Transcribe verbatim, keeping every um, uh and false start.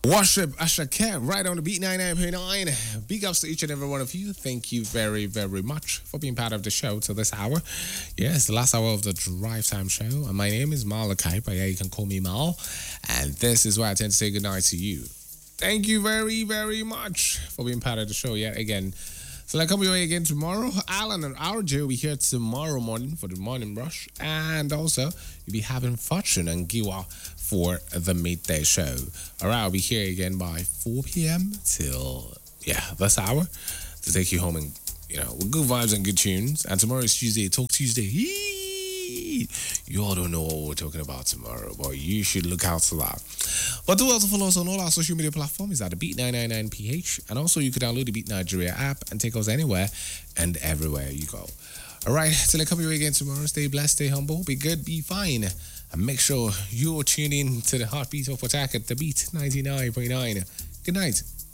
Worship Usher Cat right on the beat ninety-nine point nine. Big ups to each and every one of you. Thank you very, very much for being part of the show till this hour. Yes, the last hour of the Drive Time show. And my name is Malachi, but yeah, you can call me Mal. And this is where I tend to say goodnight to you. Thank you very, very much for being part of the show yet again. So I'll come your way again tomorrow. Alan and R J will be here tomorrow morning for the morning rush. And also, you'll be having Fortune and Giwa for the midday show. All right, I'll be here again by four p.m. till, yeah, this hour to take you home and, you know, with good vibes and good tunes. And tomorrow is Tuesday, Talk Tuesday. Yee! You all don't know what we're talking about tomorrow, but you should look out for that. But do also follow us on all our social media platforms at the Beat nine ninety-nine P H. And also you can download the Beat Nigeria app and take us anywhere and everywhere you go. All right, till I come your way again tomorrow, stay blessed, stay humble, be good, be fine. And make sure you're tuning in to the heartbeat of Port Harcourt, the Beat ninety-nine point nine. Good night.